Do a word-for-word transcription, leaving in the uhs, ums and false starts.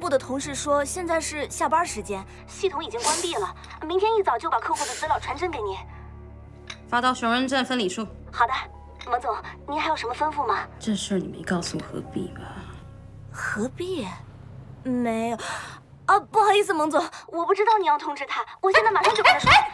的同事说现在是下班时间，系统已经关闭了，明天一早就把客户的资料传真给你。 发到熊仁镇分理处。 好的，蒙总，您还有什么吩咐吗？ 这事儿你没告诉何必吧？ 何必？没有。啊，不好意思，蒙总，我不知道你要通知他，我现在马上就跟他说。